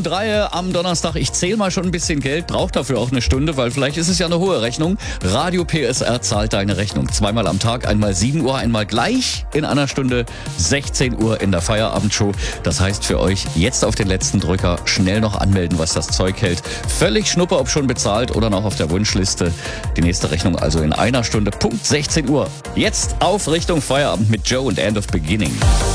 3 am Donnerstag. Ich zähle mal schon ein bisschen Geld, brauche dafür auch eine Stunde, weil vielleicht ist es ja eine hohe Rechnung. Radio PSR zahlt deine Rechnung. Zweimal am Tag, einmal 7 Uhr, einmal gleich in einer Stunde 16 Uhr in der Feierabendshow. Das heißt für euch jetzt auf den letzten Drücker schnell noch anmelden, was das Zeug hält. Völlig Schnuppe, ob schon bezahlt oder noch auf der Wunschliste. Die nächste Rechnung also in einer Stunde, Punkt 16 Uhr. Jetzt auf Richtung Feierabend mit Joe und End of Beginning.